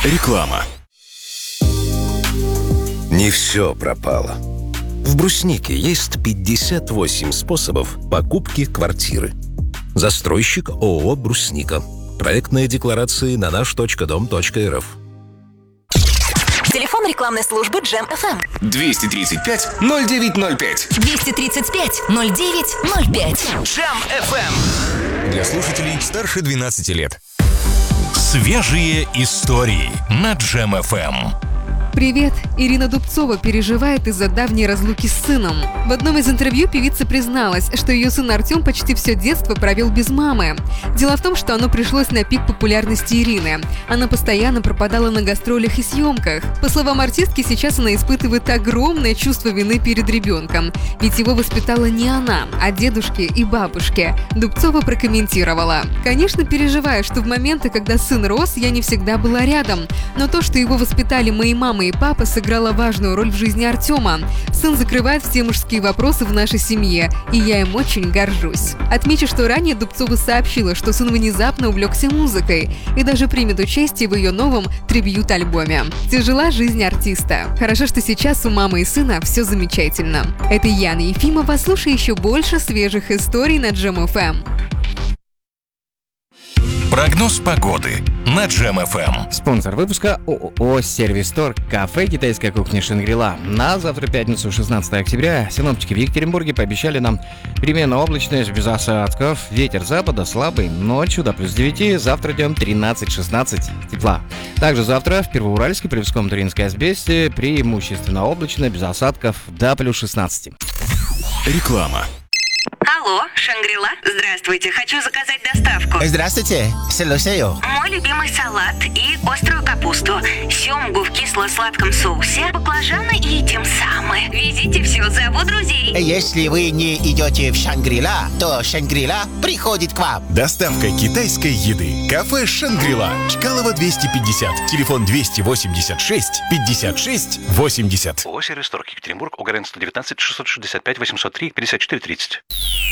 Реклама. Не все пропало. В Бруснике есть 58 способов покупки квартиры. Застройщик ООО «Брусника». Проектные декларации на наш.дом.рф. Телефон рекламной службы Джем FM. 235-0905. 235-0905. Джем FM. Для слушателей старше 12 лет. Свежие истории на Джем FM. Привет! Ирина Дубцова переживает из-за давней разлуки с сыном. В одном из интервью певица призналась, что ее сын Артем почти все детство провел без мамы. Дело в том, что оно пришлось на пик популярности Ирины. Она постоянно пропадала на гастролях и съемках. По словам артистки, сейчас она испытывает огромное чувство вины перед ребенком. Ведь его воспитала не она, а дедушки и бабушки. Дубцова прокомментировала: «Конечно, переживаю, что в моменты, когда сын рос, я не всегда была рядом. Но то, что его воспитали мои мама и папа, сыграла важную роль в жизни Артема. Сын закрывает все мужские вопросы в нашей семье, и я им очень горжусь». Отмечу, что ранее Дубцова сообщила, что сын внезапно увлекся музыкой и даже примет участие в ее новом трибьют-альбоме. Тяжела жизнь артиста. Хорошо, что сейчас у мамы и сына все замечательно. Это Яна Ефимова. Слушай еще больше свежих историй на Джем FM. Прогноз погоды на Джем FM. Спонсор выпуска ООО «Сервис-Стор», кафе «Китайская кухня Шангри-Ла». На завтра, пятницу, 16 октября, синоптики в Екатеринбурге пообещали нам переменную облачность без осадков, ветер запада слабый, ночью до плюс 9, завтра днем 13-16 тепла. Также завтра в Первоуральске, Полевском, Туринской Асбесте преимущественно облачно, без осадков, до плюс 16. Реклама. Алло, Шангри-Ла? Здравствуйте, хочу заказать доставку. Здравствуйте, слушаю. Мой любимый салат и острую капусту, семгу в кисло-сладком соусе, баклажаны и тем самым. Везите все, зову друзей. Если вы не идете в Шангри-Ла, то Шангри-Ла приходит к вам. Доставка китайской еды. Кафе «Шангри-Ла». Чкалова 250. Телефон 286 56 80. ООО «Сервис-Стор», Екатеринбург, УГРН 119 665 803 54 30.